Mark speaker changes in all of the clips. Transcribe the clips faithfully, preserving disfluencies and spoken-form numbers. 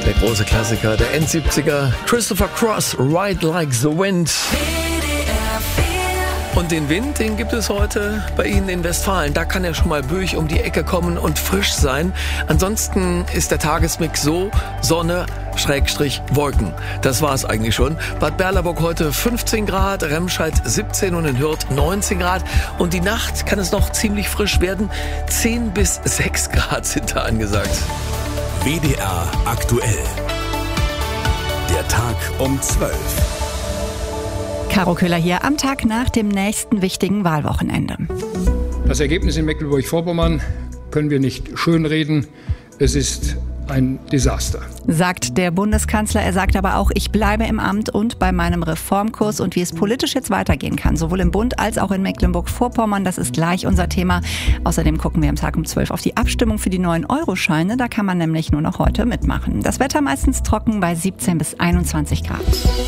Speaker 1: Der große Klassiker der Endsiebziger, Christopher Cross, Ride Like the Wind. Und den Wind, den gibt es heute bei Ihnen in Westfalen. Da kann er schon mal böig um die Ecke kommen und frisch sein. Ansonsten ist der Tagesmix so: Sonne, Schrägstrich, Wolken. Das war es eigentlich schon. Bad Berleburg heute fünfzehn Grad, Remscheid siebzehn und in Hürth neunzehn Grad. Und die Nacht kann es noch ziemlich frisch werden. zehn bis sechs Grad sind da angesagt.
Speaker 2: W D R aktuell. Der Tag um zwölf.
Speaker 3: Caro Köhler hier am Tag nach dem nächsten wichtigen Wahlwochenende.
Speaker 4: Das Ergebnis in Mecklenburg-Vorpommern können wir nicht schönreden. Es ist ein Desaster,
Speaker 3: sagt der Bundeskanzler. Er sagt aber auch, ich bleibe im Amt und bei meinem Reformkurs, und wie es politisch jetzt weitergehen kann, sowohl im Bund als auch in Mecklenburg-Vorpommern, das ist gleich unser Thema. Außerdem gucken wir am Tag um zwölf auf die Abstimmung für die neuen Euro-Scheine. Da kann man nämlich nur noch heute mitmachen. Das Wetter meistens trocken bei siebzehn bis einundzwanzig Grad.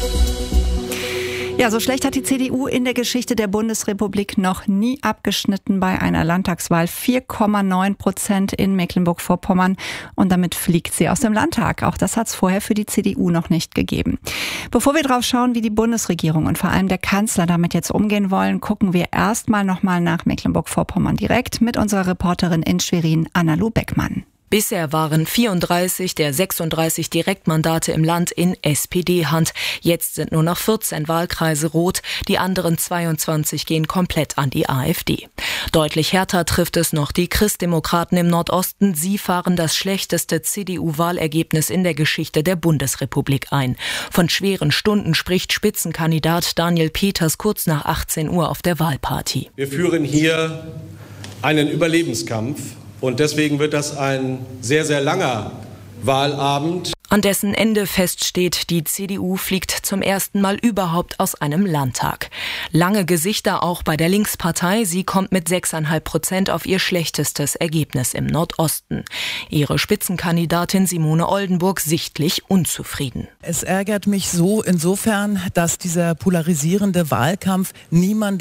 Speaker 3: Ja, so schlecht hat die C D U in der Geschichte der Bundesrepublik noch nie abgeschnitten bei einer Landtagswahl. vier Komma neun Prozent in Mecklenburg-Vorpommern, und damit fliegt sie aus dem Landtag. Auch das hat es vorher für die C D U noch nicht gegeben. Bevor wir drauf schauen, wie die Bundesregierung und vor allem der Kanzler damit jetzt umgehen wollen, gucken wir erstmal nochmal nach Mecklenburg-Vorpommern direkt mit unserer Reporterin in Schwerin, Anna-Lu Beckmann.
Speaker 5: Bisher waren vierunddreißig der sechsunddreißig Direktmandate im Land in S P D-Hand. Jetzt sind nur noch vierzehn Wahlkreise rot. Die anderen zweiundzwanzig gehen komplett an die AfD. Deutlich härter trifft es noch die Christdemokraten im Nordosten. Sie fahren das schlechteste C D U-Wahlergebnis in der Geschichte der Bundesrepublik ein. Von schweren Stunden spricht Spitzenkandidat Daniel Peters kurz nach achtzehn Uhr auf der Wahlparty.
Speaker 6: Wir führen hier einen Überlebenskampf. Und deswegen wird das ein sehr, sehr langer Wahlabend.
Speaker 5: An dessen Ende feststeht, die C D U fliegt zum ersten Mal überhaupt aus einem Landtag. Lange Gesichter auch bei der Linkspartei. Sie kommt mit sechs Komma fünf Prozent auf ihr schlechtestes Ergebnis im Nordosten. Ihre Spitzenkandidatin Simone Oldenburg sichtlich unzufrieden.
Speaker 7: Es ärgert mich so insofern, dass dieser polarisierende Wahlkampf niemandem